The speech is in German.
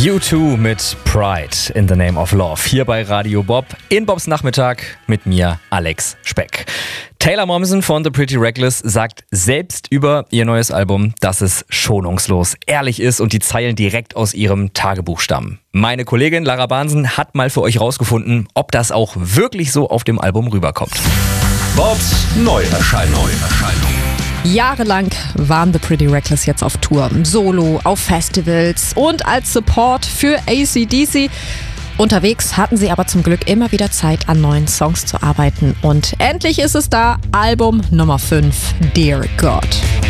U2 mit Pride in the Name of Love. Hier bei Radio Bob in Bobs Nachmittag mit mir, Alex Speck. Taylor Momsen von The Pretty Reckless sagt selbst über ihr neues Album, dass es schonungslos ehrlich ist und die Zeilen direkt aus ihrem Tagebuch stammen. Meine Kollegin Lara Bahnsen hat mal für euch rausgefunden, ob das auch wirklich so auf dem Album rüberkommt. Bobs Neuerscheinung. Jahrelang waren The Pretty Reckless jetzt auf Tour, solo, auf Festivals und als Support für AC/DC. Unterwegs hatten sie aber zum Glück immer wieder Zeit, an neuen Songs zu arbeiten. Und endlich ist es da, Album Nummer 5, Dear God.